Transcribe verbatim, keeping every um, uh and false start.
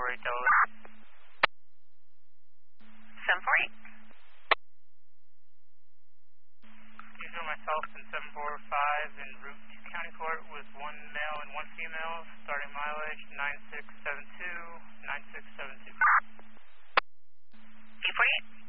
eight Delaware. seven four eight. User myself in seven four five in Route two County Court with one male and one female, starting mileage nine six seven two, nine six seven two. eight four eight.